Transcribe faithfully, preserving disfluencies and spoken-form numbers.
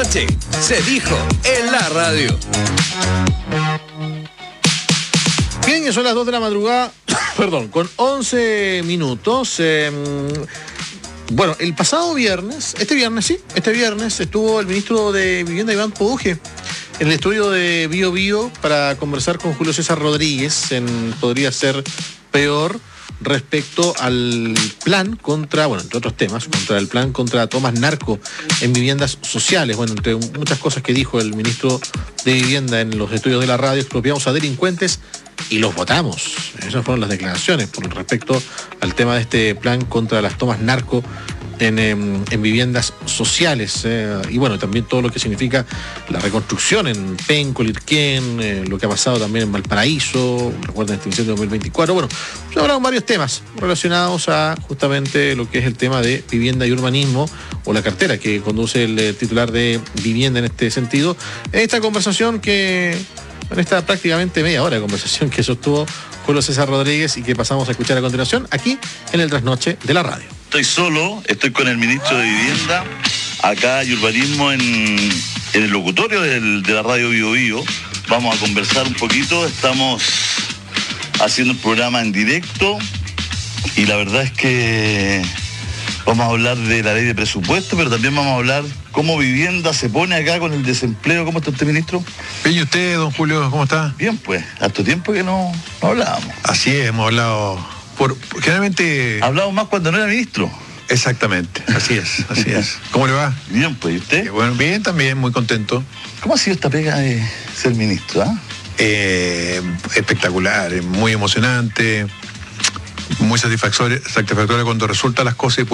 Se dijo en la radio. Bien, que son las dos de la madrugada, perdón, con once minutos. Eh, bueno, el pasado viernes, este viernes sí, este viernes estuvo el ministro de Vivienda, Iván Poduje, en el estudio de Bio Bio para conversar con Julio César Rodríguez en Podría Ser Peor, respecto al plan contra, bueno, entre otros temas, contra el plan contra tomas narco en viviendas sociales. Bueno, entre muchas cosas que dijo el ministro de Vivienda en los estudios de la radio, expropiamos a delincuentes y los votamos. Esas fueron las declaraciones con respecto al tema de este plan contra las tomas narco en, en, en viviendas sociales. Eh, y bueno, también todo lo que significa la reconstrucción en Penco, Lirquén, eh, lo que ha pasado también en Valparaíso, recuerden este incendio de dos mil veinticuatro. Bueno, se hablaron varios temas relacionados a justamente lo que es el tema de vivienda y urbanismo, o la cartera que conduce el eh, titular de Vivienda en este sentido. En esta conversación que, en esta prácticamente media hora de conversación que sostuvo Julio César Rodríguez y que pasamos a escuchar a continuación aquí en el Trasnoche de la radio. Estoy solo, estoy con el ministro de Vivienda, acá y Urbanismo en, en el locutorio del, de la radio Bio Bio. Vamos a conversar un poquito, estamos haciendo el programa en directo y la verdad es que vamos a hablar de la ley de presupuesto, pero también vamos a hablar cómo Vivienda se pone acá con el desempleo. ¿Cómo está usted, ministro? Bien, ¿y usted, don Julio, cómo está? Bien, pues, harto tiempo que no, no hablábamos. Así es, hemos hablado... Por, por, generalmente... Hablamos más cuando no era ministro. Exactamente, así es, así es. ¿Cómo le va? Bien, pues, ¿y usted? Eh, bueno, bien también, muy contento. ¿Cómo ha sido esta pega de ser ministro? ¿eh? Eh, espectacular, muy emocionante, muy satisfactorio, satisfactorio cuando resultan las cosas y